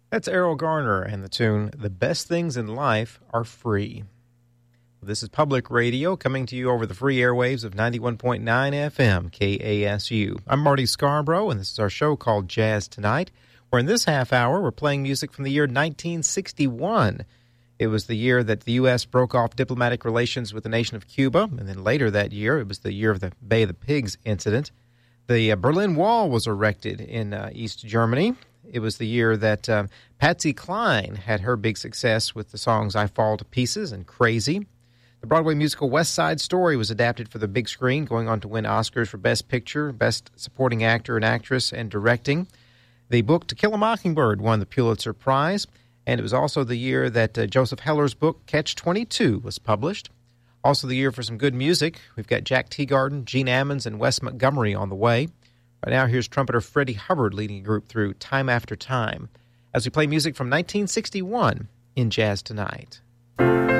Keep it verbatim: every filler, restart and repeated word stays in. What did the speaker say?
That's Errol Garner and the tune The Best Things in Life Are Free. This is Public Radio coming to you over the free airwaves of ninety-one point nine F M K A S U. I'm Marty Scarborough, and this is our show called Jazz Tonight, where in this half hour we're playing music from the year nineteen sixty-one. It was the year that the U S broke off diplomatic relations with the nation of Cuba, and then later that year, it was the year of the Bay of the Pigs incident. The uh, Berlin Wall was erected in uh, East Germany. It was the year that um, Patsy Cline had her big success with the songs I Fall to Pieces and Crazy. The Broadway musical West Side Story was adapted for the big screen, going on to win Oscars for Best Picture, Best Supporting Actor and Actress, and Directing. The book To Kill a Mockingbird won the Pulitzer Prize, and it was also the year that uh, Joseph Heller's book Catch twenty-two was published. Also the year for some good music. We've got Jack Teagarden, Gene Ammons, and Wes Montgomery on the way. Right now, here's trumpeter Freddie Hubbard leading a group through Time After Time as we play music from nineteen sixty-one in Jazz Tonight.